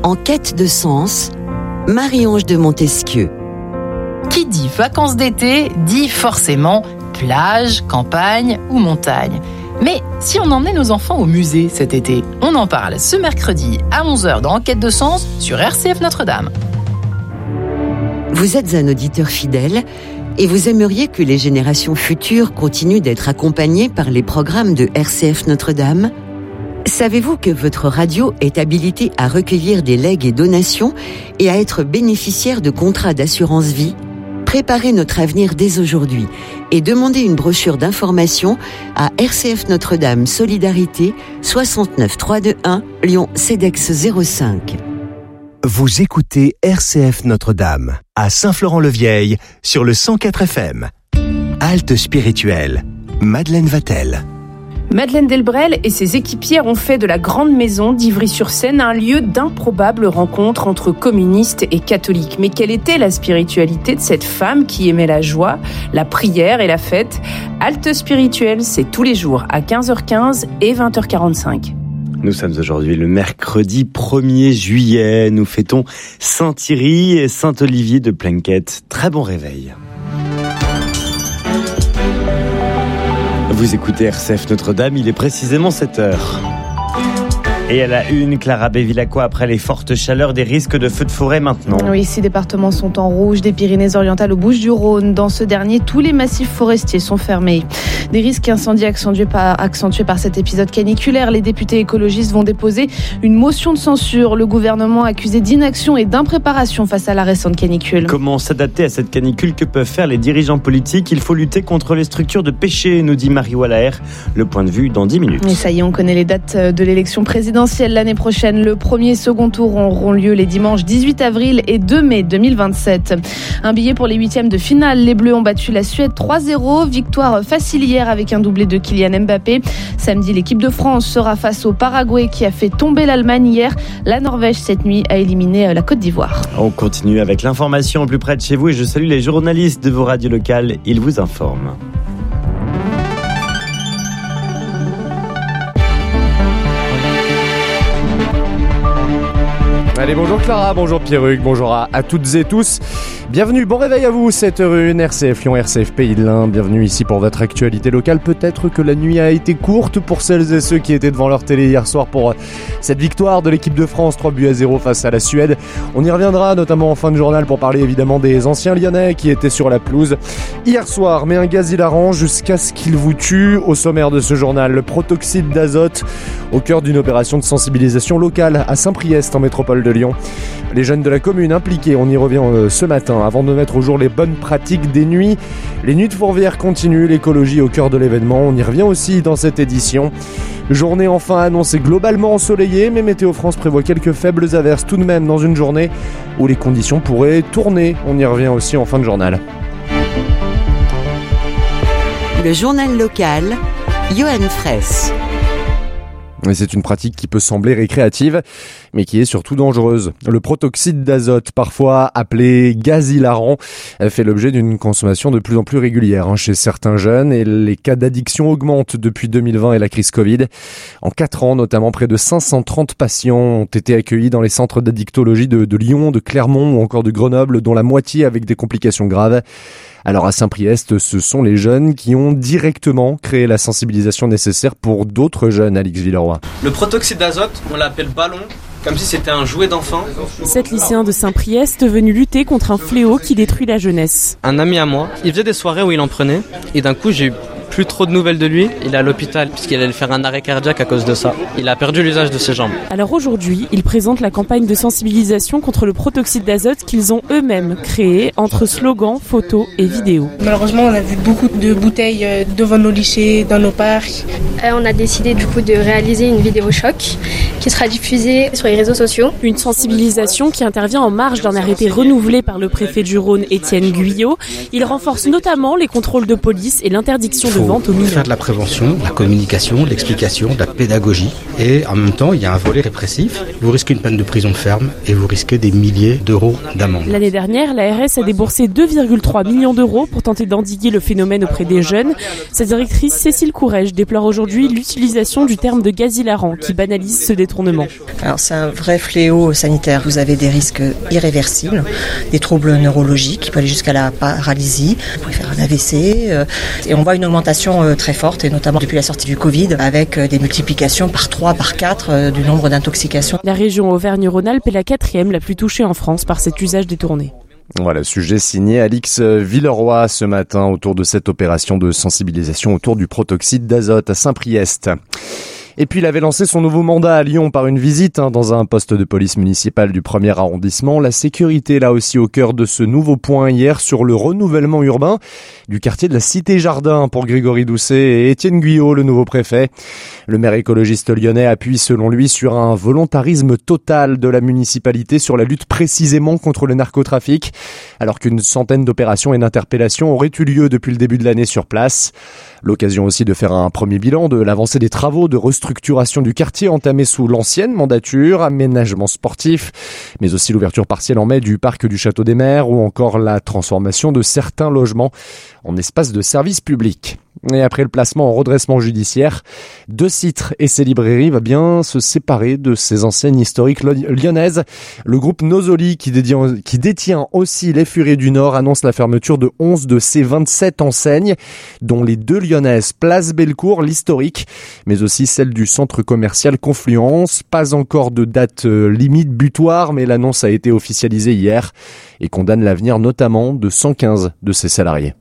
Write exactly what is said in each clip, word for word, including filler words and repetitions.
en quête de sens, Marie-Ange de Montesquieu. Qui dit vacances d'été dit forcément plage, campagne ou montagne. Mais si on emmenait nos enfants au musée cet été, on en parle ce mercredi à onze heures dans Enquête de sens sur R C F Notre-Dame. Vous êtes un auditeur fidèle et vous aimeriez que les générations futures continuent d'être accompagnées par les programmes de R C F Notre-Dame ? Savez-vous que votre radio est habilitée à recueillir des legs et donations et à être bénéficiaire de contrats d'assurance vie ? Préparez notre avenir dès aujourd'hui et demandez une brochure d'information à R C F Notre-Dame Solidarité soixante-neuf trois cent vingt-et-un Lyon Cedex zéro cinq. Vous écoutez R C F Notre-Dame à Saint-Florent-le-Vieil sur le cent quatre F M. Halte spirituelle, Madeleine Vatel. Madeleine Delbrel et ses équipières ont fait de la Grande Maison d'Ivry-sur-Seine un lieu d'improbables rencontres entre communistes et catholiques. Mais quelle était la spiritualité de cette femme qui aimait la joie, la prière et la fête ? Halte spirituelle, c'est tous les jours à quinze heures quinze et vingt heures quarante-cinq. Nous sommes aujourd'hui le mercredi premier juillet. Nous fêtons Saint-Thierry et Saint-Olivier de Planquette. Très bon réveil. Vous écoutez R C F Notre-Dame, il est précisément sept heures. Et à la une, Clara Bevilacqua, après les fortes chaleurs, des risques de feux de forêt maintenant. Oui, six départements sont en rouge, des Pyrénées-Orientales aux Bouches-du-Rhône. Dans ce dernier, tous les massifs forestiers sont fermés. Des risques incendies accentués par, accentués par cet épisode caniculaire. Les députés écologistes vont déposer une motion de censure. Le gouvernement accusé d'inaction et d'impréparation face à la récente canicule. Comment s'adapter à cette canicule ? Que peuvent faire les dirigeants politiques ? Il faut lutter contre les structures de péché, nous dit Marie Wallaer. Le point de vue dans dix minutes. Et ça y est, on connaît les dates de l'élection présidentielle l'année prochaine. Le premier et second tour auront lieu les dimanches dix-huit avril et deux mai deux mille vingt-sept. Un billet pour les huitièmes de finale. Les Bleus ont battu la Suède trois zéro. Victoire facile hier avec un doublé de Kylian Mbappé. Samedi, l'équipe de France sera face au Paraguay qui a fait tomber l'Allemagne hier. La Norvège, cette nuit, a éliminé la Côte d'Ivoire. On continue avec l'information au plus près de chez vous et je salue les journalistes de vos radios locales. Ils vous informent. Allez, bonjour Clara, bonjour Pierruc, bonjour à, à toutes et tous. Bienvenue, bon réveil à vous, sept heures une, R C F Lyon, R C F Pays de l'Ain. Bienvenue ici pour votre actualité locale. Peut-être que la nuit a été courte pour celles et ceux qui étaient devant leur télé hier soir pour cette victoire de l'équipe de France, trois buts à zéro face à la Suède. On y reviendra notamment en fin de journal pour parler évidemment des anciens Lyonnais qui étaient sur la pelouse hier soir. Mais un gaz hilarant jusqu'à ce qu'il vous tue. Au sommaire de ce journal, le protoxyde d'azote au cœur d'une opération de sensibilisation locale à Saint-Priest en métropole de Lyon. Les jeunes de la commune impliqués, on y revient ce matin. Avant de mettre au jour les bonnes pratiques des nuits, les nuits de Fourvière continuent, l'écologie au cœur de l'événement. On y revient aussi dans cette édition. Journée enfin annoncée globalement ensoleillée, mais Météo France prévoit quelques faibles averses tout de même dans une journée où les conditions pourraient tourner. On y revient aussi en fin de journal. Le journal local, Johan Fraisse. Et c'est une pratique qui peut sembler récréative, mais qui est surtout dangereuse. Le protoxyde d'azote, parfois appelé gaz hilarant, fait l'objet d'une consommation de plus en plus régulière chez certains jeunes et les cas d'addiction augmentent depuis deux mille vingt et la crise Covid. En quatre ans, notamment, près de cinq cent trente patients ont été accueillis dans les centres d'addictologie de, de Lyon, de Clermont ou encore de Grenoble, dont la moitié avec des complications graves. Alors à Saint-Priest, ce sont les jeunes qui ont directement créé la sensibilisation nécessaire pour d'autres jeunes, Alix Villeroy. Le protoxyde d'azote, on l'appelle ballon, comme si c'était un jouet d'enfant. Sept lycéens de Saint-Priest venus lutter contre un fléau qui détruit la jeunesse. Un ami à moi, il faisait des soirées où il en prenait, et d'un coup j'ai eu plus trop de nouvelles de lui. Il est à l'hôpital puisqu'il allait faire un arrêt cardiaque à cause de ça. Il a perdu l'usage de ses jambes. Alors aujourd'hui, ils présentent la campagne de sensibilisation contre le protoxyde d'azote qu'ils ont eux-mêmes créé entre slogans, photos et vidéos. Malheureusement, on a vu beaucoup de bouteilles devant nos lycées, dans nos parcs. Euh, on a décidé du coup de réaliser une vidéo choc qui sera diffusée sur les réseaux sociaux. Une sensibilisation qui intervient en marge d'un arrêté renouvelé par le préfet du Rhône, Étienne Guyot. Il renforce notamment les contrôles de police et l'interdiction de vente aux mineurs. Faire de la prévention, de la communication, de l'explication, de la pédagogie. Et en même temps, il y a un volet répressif. Vous risquez une peine de prison ferme et vous risquez des milliers d'euros d'amende. L'année dernière, l'A R S a déboursé deux virgule trois millions d'euros pour tenter d'endiguer le phénomène auprès des jeunes. Sa directrice Cécile Courrèges déplore aujourd'hui l'utilisation du terme de gaz hilarant qui banalise ce détournement. Alors c'est un vrai fléau sanitaire. Vous avez des risques irréversibles, des troubles neurologiques qui peuvent aller jusqu'à la paralysie. Vous pouvez faire un A V C. Euh, et on voit une augmentation euh, très forte, et notamment depuis la sortie du Covid, avec euh, des multiplications par trois, par quatre euh, du nombre d'intoxications. La région Auvergne-Rhône-Alpes est la quatrième la plus touchée en France par cet usage détourné. Voilà, sujet signé Alix Villeroy ce matin autour de cette opération de sensibilisation autour du protoxyde d'azote à Saint-Priest. Et puis il avait lancé son nouveau mandat à Lyon par une visite hein, dans un poste de police municipale du premier arrondissement. La sécurité là aussi au cœur de ce nouveau point hier sur le renouvellement urbain du quartier de la Cité-Jardin pour Grégory Doucet et Étienne Guyot, le nouveau préfet. Le maire écologiste lyonnais appuie selon lui sur un volontarisme total de la municipalité sur la lutte précisément contre le narcotrafic, alors qu'une centaine d'opérations et d'interpellations auraient eu lieu depuis le début de l'année sur place. L'occasion aussi de faire un premier bilan de l'avancée des travaux de restructuration du quartier entamés sous l'ancienne mandature, aménagement sportif, mais aussi l'ouverture partielle en mai du parc du Château des Mers ou encore la transformation de certains logements en espaces de service public. Et après le placement en redressement judiciaire, De Citre et ses librairies va bien se séparer de ses enseignes historiques lyonnaises. Le groupe Nosoli, qui, détient, qui détient aussi les Furies du Nord, annonce la fermeture de onze de ses vingt-sept enseignes, dont les deux lyonnaises Place Bellecour, l'historique, mais aussi celle du centre commercial Confluence. Pas encore de date limite butoir, mais l'annonce a été officialisée hier et condamne l'avenir notamment de cent quinze de ses salariés.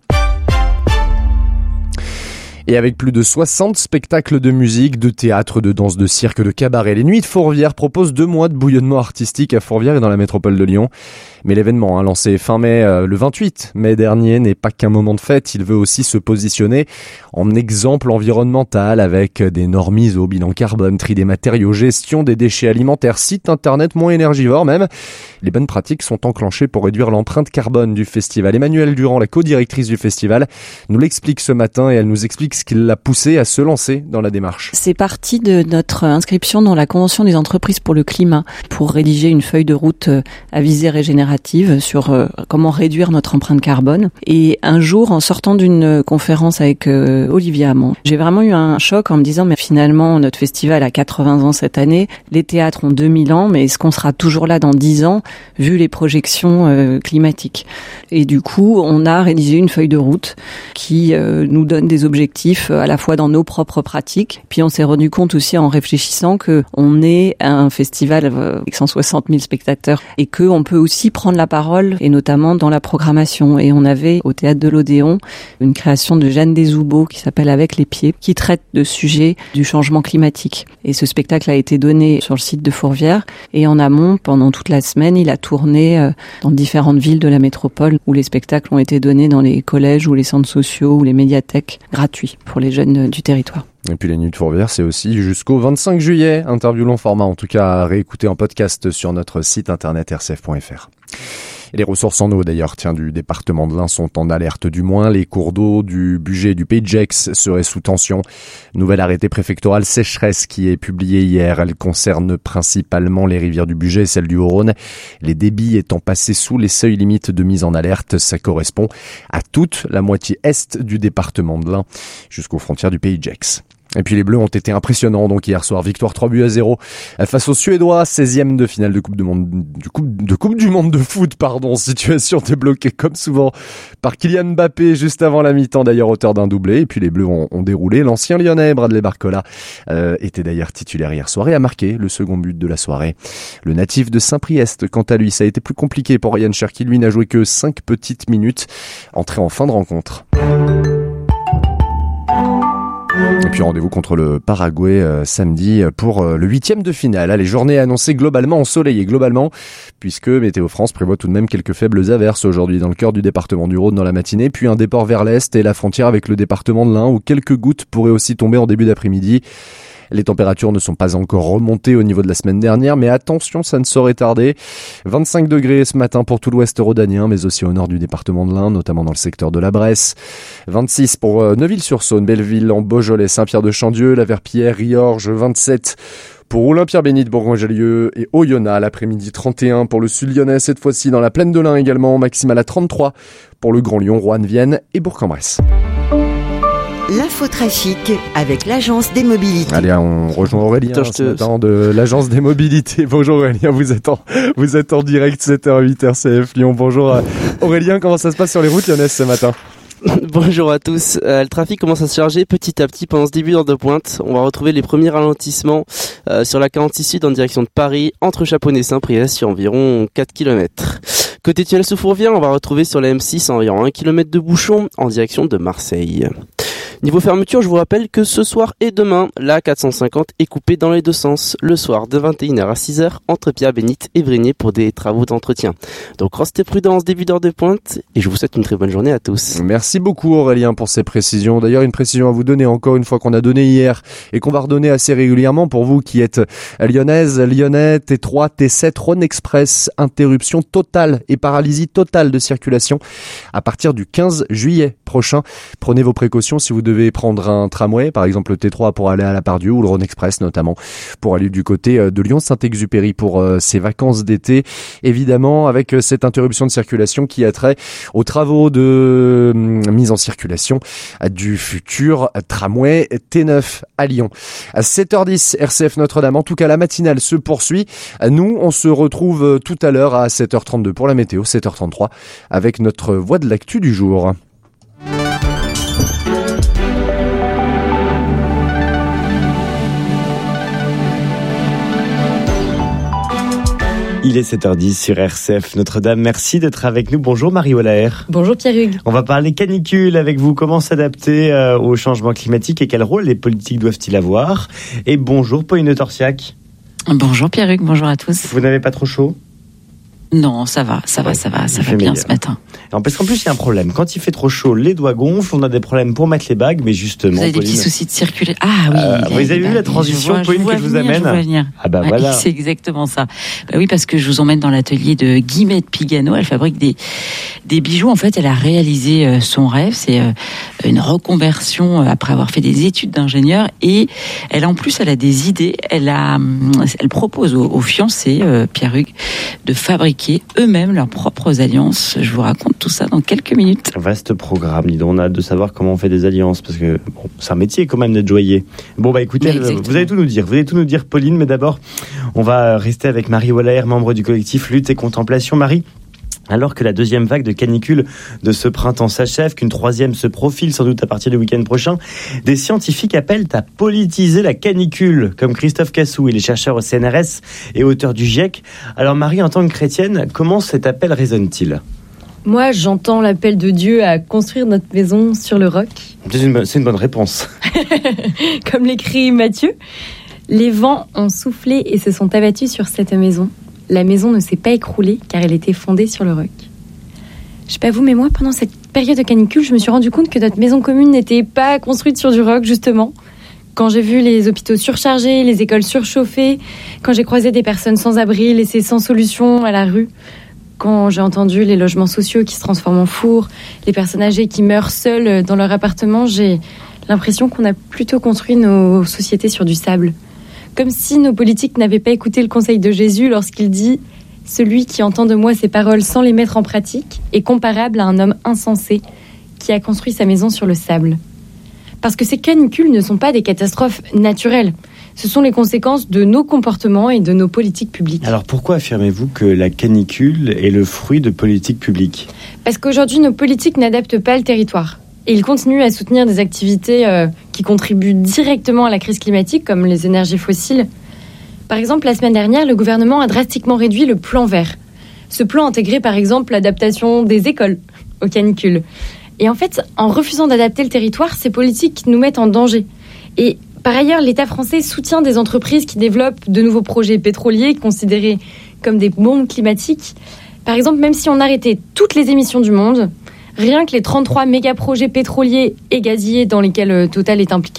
Et avec plus de soixante spectacles de musique, de théâtre, de danse, de cirque, de cabaret, les Nuits de Fourvière proposent deux mois de bouillonnement artistique à Fourvière et dans la métropole de Lyon. Mais l'événement, hein, lancé fin mai, euh, le vingt-huit mai dernier, n'est pas qu'un moment de fête. Il veut aussi se positionner en exemple environnemental avec des normes I S O, bilan carbone, tri des matériaux, gestion des déchets alimentaires, site internet moins énergivore même. Les bonnes pratiques sont enclenchées pour réduire l'empreinte carbone du festival. Emmanuelle Durand, la co-directrice du festival, nous l'explique ce matin et elle nous explique ce qui l'a poussé à se lancer dans la démarche. C'est parti de notre inscription dans la Convention des entreprises pour le climat pour rédiger une feuille de route à visée régénérative sur euh, comment réduire notre empreinte carbone. Et un jour, en sortant d'une conférence avec euh, Olivier Hamon, j'ai vraiment eu un choc en me disant mais finalement notre festival a quatre-vingts ans cette année, les théâtres ont deux mille ans, mais est-ce qu'on sera toujours là dans dix ans vu les projections euh, climatiques? Et du coup, on a rédigé une feuille de route qui euh, nous donne des objectifs à la fois dans nos propres pratiques, puis on s'est rendu compte aussi en réfléchissant que on est un festival avec cent soixante mille spectateurs et que on peut aussi prendre la parole, et notamment dans la programmation. Et on avait au Théâtre de l'Odéon une création de Jeanne Desoubeaux qui s'appelle Avec les pieds, qui traite de sujets du changement climatique. Et ce spectacle a été donné sur le site de Fourvière, et en amont, pendant toute la semaine, il a tourné dans différentes villes de la métropole où les spectacles ont été donnés dans les collèges ou les centres sociaux ou les médiathèques, gratuits pour les jeunes du territoire. Et puis les Nuits de Fourvière, c'est aussi jusqu'au vingt-cinq juillet. Interview long format, en tout cas à réécouter en podcast sur notre site internet r c f point f r. Et les ressources en eau d'ailleurs, tiens, du département de l'Ain sont en alerte du moins. Les cours d'eau du Bugey et du Pays de Gex seraient sous tension. Nouvel arrêté préfectoral sécheresse qui est publié hier. Elle concerne principalement les rivières du Bugey et celles du Haut-Rhône. Les débits étant passés sous les seuils limites de mise en alerte, ça correspond à toute la moitié est du département de l'Ain jusqu'aux frontières du Pays de Gex. Et puis les Bleus ont été impressionnants donc hier soir, victoire trois buts à zéro face aux Suédois, seizième de finale de Coupe du Monde du coupe, de Coupe du Monde de foot, pardon. Situation débloquée comme souvent par Kylian Mbappé juste avant la mi-temps, d'ailleurs auteur d'un doublé. Et puis les Bleus ont, ont déroulé. L'ancien Lyonnais Bradley Barcola euh, était d'ailleurs titulaire hier soir et a marqué le second but de la soirée. Le natif de Saint-Priest, quant à lui, ça a été plus compliqué pour Ryan Cherki. Lui n'a joué que cinq petites minutes, entré en fin de rencontre. Et puis rendez-vous contre le Paraguay euh, samedi pour euh, le huitième de finale. Les journées annoncées globalement ensoleillées, globalement, puisque Météo France prévoit tout de même quelques faibles averses aujourd'hui dans le cœur du département du Rhône dans la matinée, puis un déport vers l'est et la frontière avec le département de l'Ain où quelques gouttes pourraient aussi tomber en début d'après-midi. Les températures ne sont pas encore remontées au niveau de la semaine dernière, mais attention, ça ne saurait tarder. vingt-cinq degrés ce matin pour tout l'ouest rhodanien, mais aussi au nord du département de l'Ain, notamment dans le secteur de la Bresse. vingt-six pour Neuville-sur-Saône, Belleville, en Beaujolais, Saint-Pierre-de-Chandieu, La Verpillière, Riorges, vingt-sept pour Olympia-Bénite, Bourgoin-Jallieu et Oyonnax, l'après-midi trente et un pour le sud lyonnais, cette fois-ci dans la plaine de l'Ain également, maximale à trente-trois pour le Grand Lyon, Roanne, Vienne et Bourg-en-Bresse. L'infotrafic avec l'agence des mobilités. Allez, on rejoint Aurélien Putain, ce matin de l'agence des mobilités. Bonjour Aurélien, vous êtes en, vous êtes en direct sept heures huit R C F Lyon. Bonjour Aurélien, comment ça se passe sur les routes lyonnaises ce matin ? Bonjour à tous. Euh, le trafic commence à se charger petit à petit pendant ce début d'heure de pointe. On va retrouver les premiers ralentissements euh, sur la quarante-six Sud en direction de Paris, entre Chaponnes et Saint-Priest, sur environ quatre kilomètres. Côté tunnel sous Fourvière, on va retrouver sur la M six environ un kilomètre de bouchon en direction de Marseille. Niveau fermeture, je vous rappelle que ce soir et demain, la quatre cent cinquante est coupée dans les deux sens. Le soir de vingt et une heures à six heures, entre Pierre-Bénite et Vrigné pour des travaux d'entretien. Donc restez prudents en ce début d'heure de pointe et je vous souhaite une très bonne journée à tous. Merci beaucoup Aurélien pour ces précisions. D'ailleurs, une précision à vous donner encore une fois qu'on a donné hier et qu'on va redonner assez régulièrement pour vous qui êtes lyonnaise, lyonnais, T trois, T sept, Rhône Express, interruption totale et paralysie totale de circulation à partir du quinze juillet prochain. Prenez vos précautions si vous devez prendre un tramway, par exemple le T trois pour aller à la Part-Dieu ou le Rhône Express notamment pour aller du côté de Lyon-Saint-Exupéry pour ses vacances d'été. Évidemment, avec cette interruption de circulation qui a trait aux travaux de mise en circulation du futur tramway T neuf à Lyon. À sept heures dix, R C F Notre-Dame. En tout cas, la matinale se poursuit. Nous, on se retrouve tout à l'heure à sept heures trente-deux pour la météo, sept heures trente-trois avec notre voix de l'actu du jour. Il est sept heures dix sur R C F Notre-Dame. Merci d'être avec nous. Bonjour Marie Wallaert. Bonjour Pierre-Hugues. On va parler canicule avec vous. Comment s'adapter euh, au changement climatique et quel rôle les politiques doivent-ils avoir ? Et bonjour Pauline Torsiac. Bonjour Pierre-Hugues, bonjour à tous. Vous n'avez pas trop chaud ? Non, ça va, ça va, ça va, ça va bien ce matin. Alors, parce qu'en plus, il y a un problème. Quand il fait trop chaud, les doigts gonflent, on a des problèmes pour mettre les bagues, mais justement... Vous avez Pauline, des petits soucis de circuler. Ah oui. Euh, vous avez vu la transition, vois, Pauline, que je vous venir, amène je vois venir. Ah bah ouais, voilà. C'est exactement ça. Bah oui, parce que je vous emmène dans l'atelier de Guillemette Pigano. Elle fabrique des, des bijoux. En fait, elle a réalisé euh, son rêve. C'est euh, une reconversion euh, après avoir fait des études d'ingénieur. Et elle, en plus, elle a des idées. Elle a, elle propose aux, aux fiancés, euh, Pierre-Hugues, de fabriquer eux-mêmes leurs propres alliances. Je vous raconte tout ça dans quelques minutes. Vaste programme, dis donc, on a hâte de savoir comment on fait des alliances, parce que bon, c'est un métier quand même d'être joaillier. Bon bah écoutez, vous allez tout nous dire, vous allez tout nous dire Pauline, mais d'abord, on va rester avec Marie Wallaert, membre du collectif Lutte et Contemplation. Marie, alors que la deuxième vague de canicule de ce printemps s'achève, qu'une troisième se profile sans doute à partir du week-end prochain, des scientifiques appellent à politiser la canicule, comme Christophe Cassou, il est chercheur au C N R S et auteur du GIEC. Alors Marie, en tant que chrétienne, comment cet appel résonne-t-il ? Moi, j'entends l'appel de Dieu à construire notre maison sur le roc. C'est une, c'est une bonne réponse. Comme l'écrit Matthieu, les vents ont soufflé et se sont abattus sur cette maison. La maison ne s'est pas écroulée car elle était fondée sur le roc. Je sais pas vous, mais moi, pendant cette période de canicule, je me suis rendu compte que notre maison commune n'était pas construite sur du roc, justement. Quand j'ai vu les hôpitaux surchargés, les écoles surchauffées, quand j'ai croisé des personnes sans abri, laissées sans solution à la rue, quand j'ai entendu les logements sociaux qui se transforment en fours, les personnes âgées qui meurent seules dans leur appartement, j'ai l'impression qu'on a plutôt construit nos sociétés sur du sable. Comme si nos politiques n'avaient pas écouté le conseil de Jésus lorsqu'il dit « Celui qui entend de moi ces paroles sans les mettre en pratique est comparable à un homme insensé qui a construit sa maison sur le sable. » Parce que ces canicules ne sont pas des catastrophes naturelles. Ce sont les conséquences de nos comportements et de nos politiques publiques. Alors pourquoi affirmez-vous que la canicule est le fruit de politiques publiques ? Parce qu'aujourd'hui, nos politiques n'adaptent pas le territoire. Et ils continuent à soutenir des activités euh, qui contribuent directement à la crise climatique, comme les énergies fossiles. Par exemple, la semaine dernière, le gouvernement a drastiquement réduit le plan vert. Ce plan intégrait par exemple l'adaptation des écoles aux canicules. Et en fait, en refusant d'adapter le territoire, ces politiques nous mettent en danger. Et par ailleurs, l'État français soutient des entreprises qui développent de nouveaux projets pétroliers considérés comme des bombes climatiques. Par exemple, même si on arrêtait toutes les émissions du monde, rien que les trente-trois méga-projets pétroliers et gaziers dans lesquels Total est impliqué,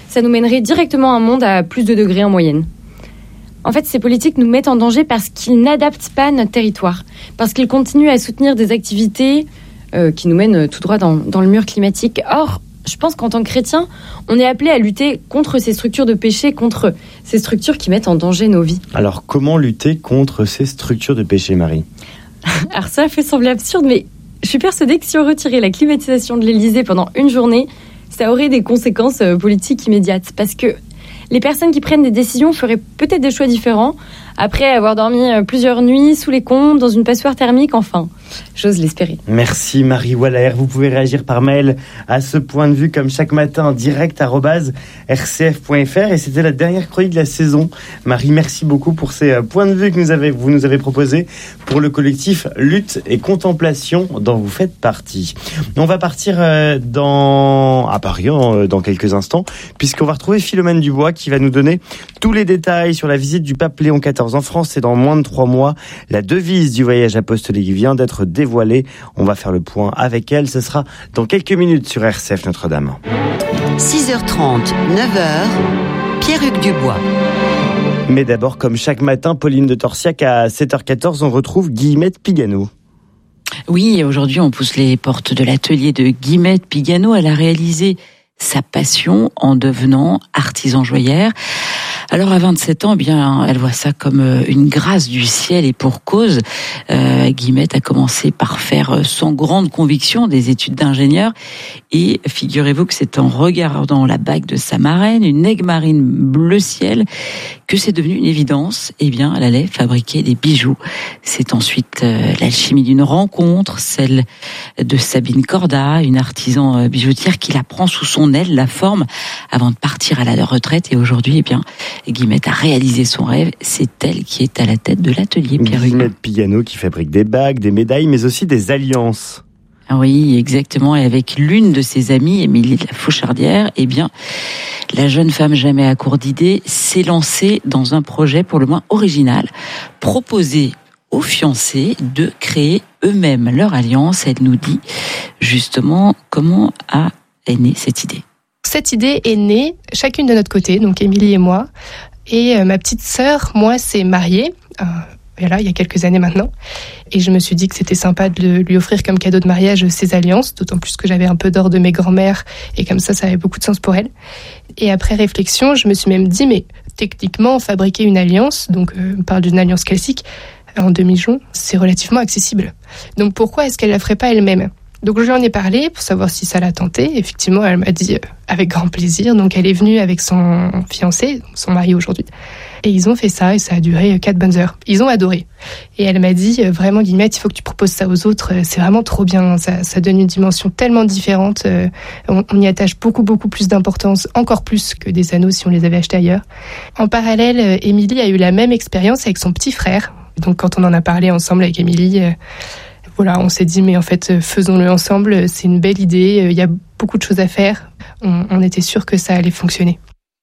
ça nous mènerait directement à un monde à plus de degrés en moyenne. En fait, ces politiques nous mettent en danger parce qu'ils n'adaptent pas notre territoire, parce qu'ils continuent à soutenir des activités euh, qui nous mènent tout droit dans, dans le mur climatique. Or, je pense qu'en tant que chrétien, on est appelé à lutter contre ces structures de péché, contre ces structures qui mettent en danger nos vies. Alors, comment lutter contre ces structures de péché, Marie ? Alors ça fait sembler absurde, mais je suis persuadée que si on retirait la climatisation de l'Élysée pendant une journée, ça aurait des conséquences politiques immédiates. Parce que les personnes qui prennent des décisions feraient peut-être des choix différents après avoir dormi plusieurs nuits sous les combes, dans une passoire thermique, enfin, j'ose l'espérer. Merci Marie Waller. Vous pouvez réagir par mail à ce point de vue comme chaque matin en direct arobase r c f point f r. Et c'était la dernière chronique de la saison. Marie, merci beaucoup pour ces points de vue que nous avez, vous nous avez proposés pour le collectif Lutte et Contemplation dont vous faites partie. On va partir dans, à Paris dans quelques instants, puisqu'on va retrouver Philomène Dubois qui va nous donner tous les détails sur la visite du pape Léon quatorze en France. C'est dans moins de trois mois. La devise du voyage apostolique vient d'être dévoilée. On va faire le point avec elle. Ce sera dans quelques minutes sur R C F Notre-Dame. six heures trente, neuf heures, Pierre-Hugues Dubois. Mais d'abord, comme chaque matin, Pauline de Torsiac à sept heures quatorze, on retrouve Guillemette Pigano. Oui, aujourd'hui, on pousse les portes de l'atelier de Guillemette Pigano. Elle a réalisé sa passion en devenant artisan joaillère. Alors à vingt-sept ans, eh bien, elle voit ça comme une grâce du ciel et pour cause. Euh, Guillemette a commencé par faire sans grande conviction des études d'ingénieur et figurez-vous que c'est en regardant la bague de sa marraine, une aigue marine bleu ciel, que c'est devenu une évidence. Eh bien, elle allait fabriquer des bijoux. C'est ensuite euh, l'alchimie d'une rencontre, celle de Sabine Corda, une artisan euh, bijoutière qui la prend sous son aile, la forme, avant de partir à la retraite. Et aujourd'hui, eh bien, Guillemette a réalisé son rêve. C'est elle qui est à la tête de l'atelier Pierre-Hugues. Guillemette Pigano qui fabrique des bagues, des médailles, mais aussi des alliances. Oui, exactement. Et avec l'une de ses amies, Émilie de la Fauchardière, eh bien, la jeune femme jamais à court d'idées s'est lancée dans un projet pour le moins original, proposer aux fiancés de créer eux-mêmes leur alliance. Elle nous dit justement comment a est née cette idée. Cette idée est née chacune de notre côté, donc Émilie et moi. Et euh, ma petite sœur, moi, s'est mariée. Euh, Voilà, il y a quelques années maintenant. Et je me suis dit que c'était sympa de lui offrir comme cadeau de mariage ces alliances, d'autant plus que j'avais un peu d'or de mes grands-mères, et comme ça, ça avait beaucoup de sens pour elle. Et après réflexion, je me suis même dit, mais techniquement, fabriquer une alliance, donc euh, on parle d'une alliance classique, en demi-jonc, c'est relativement accessible. Donc pourquoi est-ce qu'elle la ferait pas elle-même ? Donc je lui en ai parlé pour savoir si ça l'a tenté. Effectivement, elle m'a dit euh, avec grand plaisir. Donc elle est venue avec son fiancé, son mari aujourd'hui. Et ils ont fait ça et ça a duré quatre bonnes heures. Ils ont adoré. Et elle m'a dit, euh, vraiment Guillemette, il faut que tu proposes ça aux autres. C'est vraiment trop bien. Ça, ça donne une dimension tellement différente. Euh, on, on y attache beaucoup, beaucoup plus d'importance, encore plus que des anneaux si on les avait achetés ailleurs. En parallèle, euh, Émilie a eu la même expérience avec son petit frère. Donc quand on en a parlé ensemble avec Émilie... Euh, Voilà, on s'est dit, mais en fait, faisons-le ensemble, c'est une belle idée, il y a beaucoup de choses à faire. On, on était sûr que ça allait fonctionner.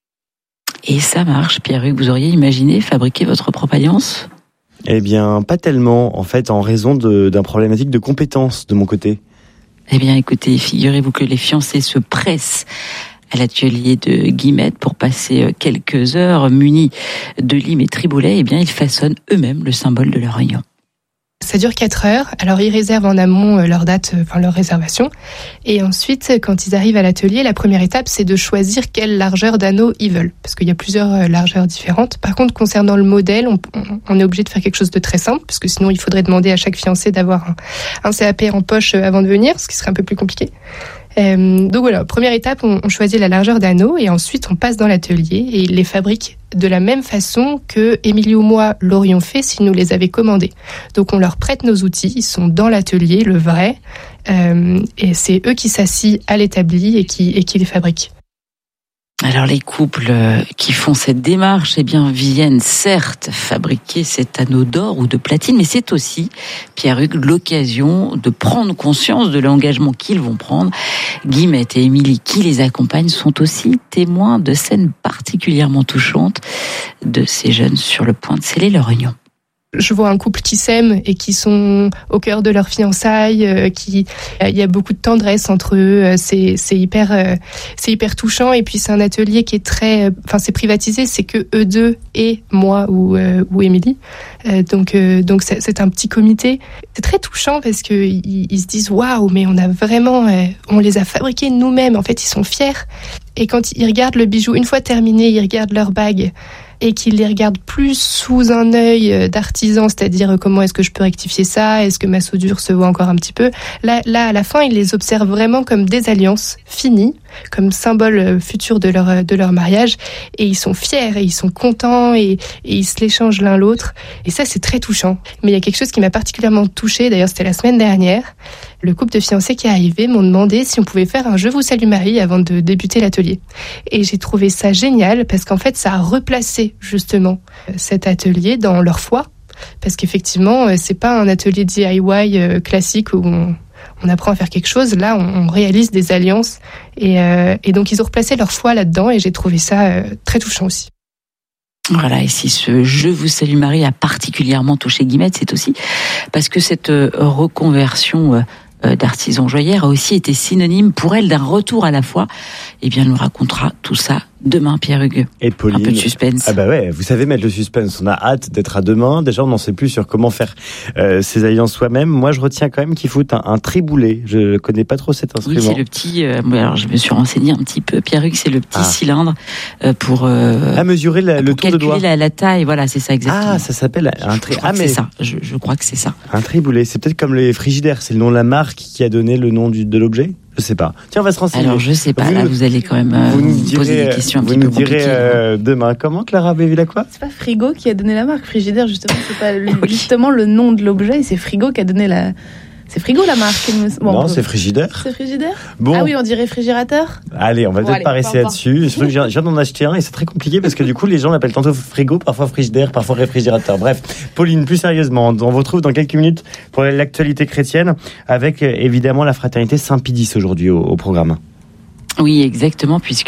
Et ça marche, Pierre-Hugues, vous auriez imaginé fabriquer votre propre alliance ? Eh bien, pas tellement, en fait, en raison de, d'un problématique de compétences de mon côté. Eh bien, écoutez, figurez-vous que les fiancés se pressent à l'atelier de Guillemette pour passer quelques heures munis de limes et triboulets. Eh bien, ils façonnent eux-mêmes le symbole de leur union. Ça dure quatre heures, alors ils réservent en amont leur date, enfin leur réservation. Et ensuite, quand ils arrivent à l'atelier, la première étape, c'est de choisir quelle largeur d'anneau ils veulent. Parce qu'il y a plusieurs largeurs différentes. Par contre, concernant le modèle, on, on est obligé de faire quelque chose de très simple, parce que sinon il faudrait demander à chaque fiancé d'avoir un, un C A P en poche avant de venir, ce qui serait un peu plus compliqué. Euh, donc voilà, première étape, on, on choisit la largeur d'anneau et ensuite on passe dans l'atelier et ils les fabriquent de la même façon que Émilie ou moi l'aurions fait s'ils nous les avaient commandés. Donc on leur prête nos outils, ils sont dans l'atelier, le vrai, euh, et c'est eux qui s'assient à l'établi et qui, et qui les fabriquent. Alors les couples qui font cette démarche, eh bien viennent certes fabriquer cet anneau d'or ou de platine, mais c'est aussi, Pierre-Hugues, l'occasion de prendre conscience de l'engagement qu'ils vont prendre. Guillemette et Émilie qui les accompagnent sont aussi témoins de scènes particulièrement touchantes de ces jeunes sur le point de sceller leur union. Je vois un couple qui s'aime et qui sont au cœur de leur fiançailles, euh, qui, il euh, y a beaucoup de tendresse entre eux, euh, c'est, c'est hyper, euh, c'est hyper touchant. Et puis c'est un atelier qui est très, enfin euh, c'est privatisé, c'est que eux deux et moi ou euh, ou Émilie. Euh, donc euh, donc c'est, c'est un petit comité. C'est très touchant parce que ils, ils se disent waouh, mais on a vraiment, euh, on les a fabriqués nous-mêmes. En fait, ils sont fiers. Et quand ils regardent le bijou, une fois terminé, ils regardent leur bague. Et qu'ils les regardent plus sous un œil d'artisan, c'est-à-dire comment est-ce que je peux rectifier ça, est-ce que ma soudure se voit encore un petit peu. Là, là à la fin, ils les observent vraiment comme des alliances finies, comme symbole futur de leur, de leur mariage, et ils sont fiers, et ils sont contents, et, et ils se l'échangent l'un l'autre. Et ça, c'est très touchant. Mais il y a quelque chose qui m'a particulièrement touchée, d'ailleurs c'était la semaine dernière. Le couple de fiancés qui est arrivé m'ont demandé si on pouvait faire un « Je vous salue Marie » avant de débuter l'atelier. Et j'ai trouvé ça génial parce qu'en fait, ça a replacé justement cet atelier dans leur foi. Parce qu'effectivement, c'est pas un atelier D I Y classique où on, on apprend à faire quelque chose. Là, on, on réalise des alliances. Et, euh, et donc, ils ont replacé leur foi là-dedans et j'ai trouvé ça euh, très touchant aussi. Voilà, et si ce « Je vous salue Marie » a particulièrement touché Guillemette, c'est aussi parce que cette reconversion d'artisan joaillère a aussi été synonyme pour elle d'un retour à la foi. Eh bien, elle nous racontera tout ça demain, Pierre-Hugues. Et Pauline. Un peu de suspense. Ah bah ouais, vous savez mettre le suspense. On a hâte d'être à demain. Déjà, on n'en sait plus sur comment faire euh, ses alliances soi-même. Moi, je retiens quand même qu'il faut un, un triboulet. Je connais pas trop cet instrument. Oui, c'est le petit. Euh, alors, je me suis renseigné un petit peu. Pierre-Hugues, c'est le petit ah. cylindre euh, pour. Euh, à mesurer la, le pour tour de doigt. Calculer la, la taille. Voilà, c'est ça exactement. Ah, ça s'appelle un triboulet. Ah, mais c'est ça. Je, je crois que c'est ça. Un triboulet. C'est peut-être comme les frigidaires. C'est le nom de la marque qui a donné le nom du, de l'objet. Je sais pas. Tiens, on va se renseigner. Alors, je sais pas. Vous, là, vous allez quand même euh, vous nous direz, poser des questions un vous petit nous peu compliquées. Direz euh, demain. Comment, Clara Béville-Lacroix ? C'est pas Frigo qui a donné la marque. Frigidaire, justement, c'est pas le, oui. justement le nom de l'objet. C'est Frigo qui a donné la. C'est Frigo la marque. Bon, non, peut... c'est Frigidaire. C'est Frigidaire. Bon. Ah oui, on dit réfrigérateur. Allez, on va bon, peut-être allez, pas rester là-dessus. Je viens d'en acheter un et c'est très compliqué parce que du coup, les gens l'appellent tantôt frigo, parfois frigidaire, parfois réfrigérateur. Bref, Pauline, plus sérieusement, on vous retrouve dans quelques minutes pour l'actualité chrétienne avec évidemment la fraternité Saint-Pédis aujourd'hui au, au programme. Oui, exactement, puisque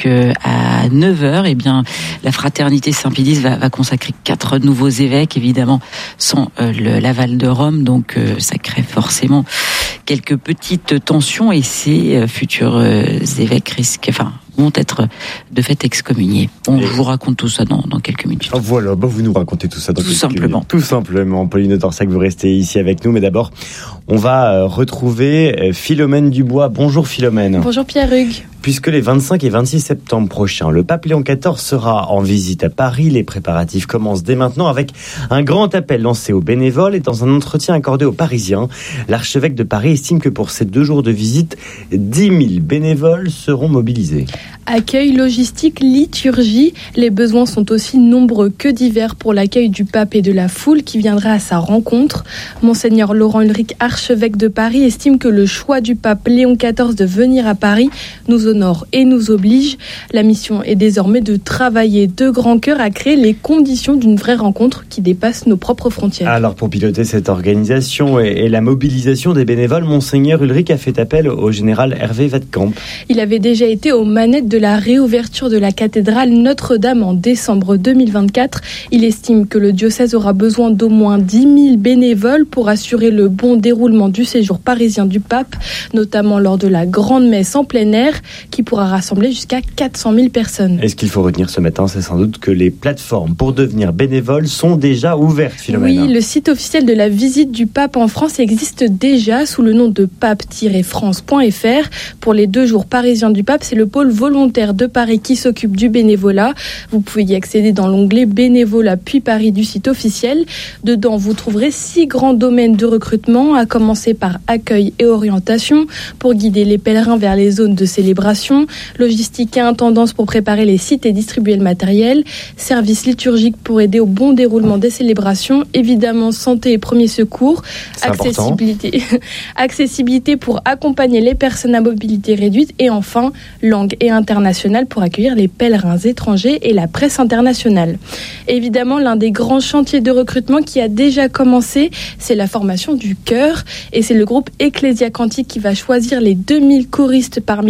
à neuf heures, eh bien, la fraternité Saint-Pédis va, va consacrer quatre nouveaux évêques, évidemment, sans euh, le, l'aval de Rome, donc euh, ça crée forcément quelques petites tensions et ces euh, futurs euh, évêques risquent, enfin, vont être de fait excommuniés. On vous raconte tout ça dans, dans quelques minutes. Voilà, bah vous nous racontez tout ça dans tout quelques simplement. minutes. Tout simplement. Pauline de Torsac, vous restez ici avec nous, mais d'abord, on va retrouver Philomène Dubois. Bonjour Philomène. Bonjour Pierre-Hugues. Puisque les vingt-cinq et vingt-six septembre prochains, le pape Léon quatorze sera en visite à Paris. Les préparatifs commencent dès maintenant avec un grand appel lancé aux bénévoles et dans un entretien accordé aux Parisiens. L'archevêque de Paris estime que pour ces deux jours de visite, dix mille bénévoles seront mobilisés. Accueil, logistique, liturgie, les besoins sont aussi nombreux que divers pour l'accueil du pape et de la foule qui viendra à sa rencontre. Monseigneur Laurent Ulrich, archevêque de Paris, estime que le choix du pape Léon quatorze de venir à Paris nous honore et nous oblige. La mission est désormais de travailler de grand cœur à créer les conditions d'une vraie rencontre qui dépasse nos propres frontières. Alors pour piloter cette organisation et, et la mobilisation des bénévoles, Monseigneur Ulrich a fait appel au général Hervé Wettkamp. Il avait déjà été aux manettes de la réouverture de la cathédrale Notre-Dame en décembre deux mille vingt-quatre. Il estime que le diocèse aura besoin d'au moins dix mille bénévoles pour assurer le bon déroulement du séjour parisien du pape, notamment lors de la grande messe en plein air qui pourra rassembler jusqu'à quatre cent mille personnes. Et ce qu'il faut retenir ce matin, c'est sans doute que les plateformes pour devenir bénévole sont déjà ouvertes, Philomène. Oui, le site officiel de la visite du pape en France existe déjà sous le nom de pape tiret france point f r. Pour les deux jours parisiens du pape, c'est le pôle volontaire de Paris qui s'occupe du bénévolat. Vous pouvez y accéder dans l'onglet bénévolat puis Paris du site officiel. Dedans, vous trouverez six grands domaines de recrutement, à commencer par accueil et orientation pour guider les pèlerins vers les zones de célébration, logistique et intendance pour préparer les sites et distribuer le matériel, service liturgique pour aider au bon déroulement des célébrations, évidemment santé et premiers secours, c'est accessibilité, accessibilité pour accompagner les personnes à mobilité réduite et enfin langue et internationale pour accueillir les pèlerins étrangers et la presse internationale. Évidemment, l'un des grands chantiers de recrutement qui a déjà commencé, c'est la formation du chœur et c'est le groupe Ecclesia Cantique qui va choisir les deux mille choristes parmi les milliers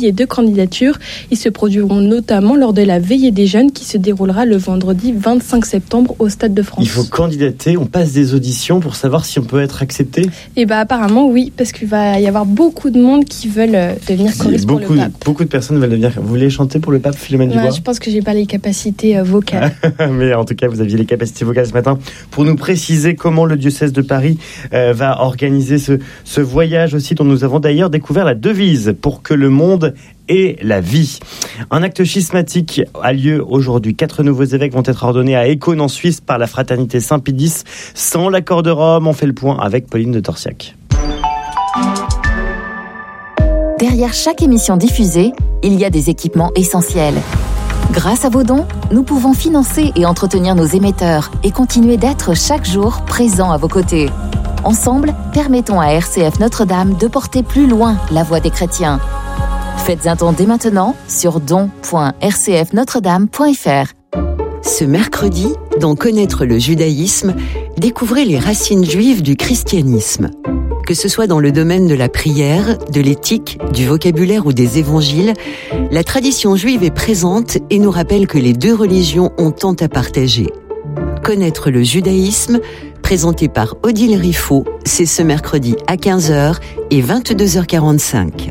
milliers de candidatures. Ils se produiront notamment lors de la Veillée des Jeunes qui se déroulera le vendredi vingt-cinq septembre au Stade de France. Il faut candidater, on passe des auditions pour savoir si on peut être accepté ? Et bah apparemment oui, parce qu'il va y avoir beaucoup de monde qui veulent devenir choriste pour le pape. Beaucoup de personnes veulent devenir... Vous voulez chanter pour le pape, Philomène ouais, Dubois ? Je pense que j'ai pas les capacités euh, vocales. Mais en tout cas, vous aviez les capacités vocales ce matin pour nous préciser comment le diocèse de Paris euh, va organiser ce, ce voyage aussi dont nous avons d'ailleurs découvert la devise pour que le monde ait la vie. Un acte schismatique a lieu aujourd'hui. Quatre nouveaux évêques vont être ordonnés à Écône en Suisse par la fraternité Saint-Pédis sans l'accord de Rome. On fait le point avec Pauline de Torsiac. Derrière chaque émission diffusée, il y a des équipements essentiels. Grâce à vos dons, nous pouvons financer et entretenir nos émetteurs et continuer d'être chaque jour présents à vos côtés. Ensemble, permettons à R C F Notre-Dame de porter plus loin la voix des chrétiens. Faites un don dès maintenant sur don point r c f notre dame point f r. Ce mercredi, dans Connaître le judaïsme, découvrez les racines juives du christianisme. Que ce soit dans le domaine de la prière, de l'éthique, du vocabulaire ou des évangiles, la tradition juive est présente et nous rappelle que les deux religions ont tant à partager. Connaître le judaïsme, présenté par Odile Riffaut, c'est ce mercredi à quinze heures et vingt-deux heures quarante-cinq.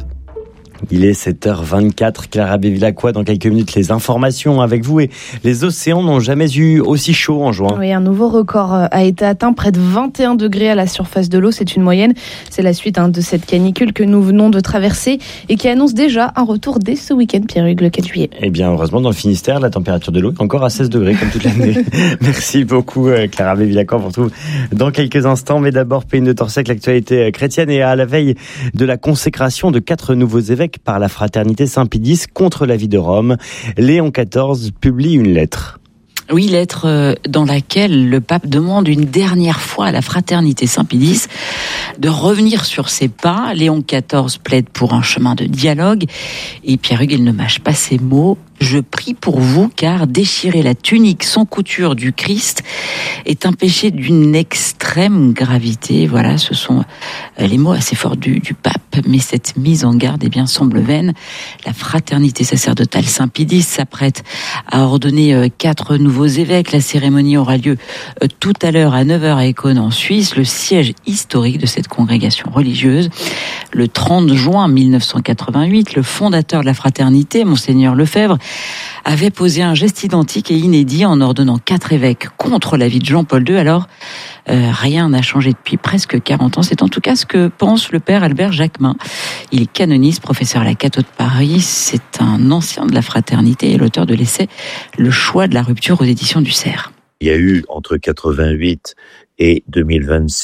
Il est sept heures vingt-quatre, Clara Bévilacqua, dans quelques minutes les informations avec vous. Et les océans n'ont jamais eu aussi chaud en juin. Oui, un nouveau record a été atteint, près de vingt et un degrés à la surface de l'eau, c'est une moyenne. C'est la suite hein, de cette canicule que nous venons de traverser et qui annonce déjà un retour dès ce week-end, Pierre-Hugues, le quatre juillet. Eh bien, heureusement, dans le Finistère, la température de l'eau est encore à seize degrés, comme toute l'année. Merci beaucoup, Clara Bévilacqua. On vous retrouve dans quelques instants. Mais d'abord, Pauline de Torsiac, l'actualité chrétienne est à la veille de la consécration de quatre nouveaux évêques par la fraternité Saint-Pédis contre l'avis de Rome. Léon quatorze publie une lettre. Oui, lettre dans laquelle le pape demande une dernière fois à la fraternité Saint-Pédis de revenir sur ses pas. Léon quatorze plaide pour un chemin de dialogue et Pierre-Hugues, il ne mâche pas ses mots. Je prie pour vous car déchirer la tunique sans couture du Christ est un péché d'une extrême gravité. Voilà, ce sont les mots assez forts du, du pape. Mais cette mise en garde, eh bien, semble vaine. La fraternité sacerdotale Saint-Pédis s'apprête à ordonner quatre nouveaux évêques. La cérémonie aura lieu tout à l'heure à neuf heures à Écône en Suisse, le siège historique de cette congrégation religieuse. Le trente juin mille neuf cent quatre-vingt-huit, le fondateur de la fraternité, Monseigneur Lefebvre, avait posé un geste identique et inédit en ordonnant quatre évêques contre l'avis de Jean-Paul deux. Alors, euh, rien n'a changé depuis presque quarante ans. C'est en tout cas ce que pense le père Albert Jacquemin. Il est canoniste, professeur à la Catho de Paris. C'est un ancien de la fraternité et l'auteur de l'essai « Le choix de la rupture » aux éditions du Cerf. Il y a eu entre quatre-vingt-huit et deux mille vingt-six